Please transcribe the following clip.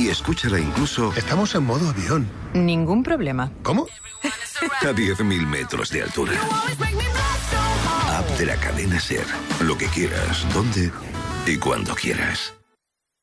Y escúchala incluso Estamos en modo avión. Ningún problema. ¿Cómo? a 10.000 metros de altura. App de la cadena SER. Lo que quieras, dónde y cuando quieras.